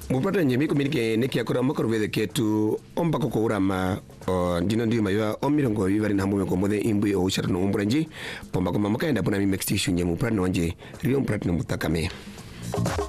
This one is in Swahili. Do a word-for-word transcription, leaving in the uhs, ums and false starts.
Mupata nyemi kumirike neki akora makoro vede ketu ombako ko urama dino ndio mayo omirongo bibari na hamwe ko mode imbu o sharno umbranji pomba ko mamaka enda puna mi mexti shunye mupra nonje rio mprat no mutakame.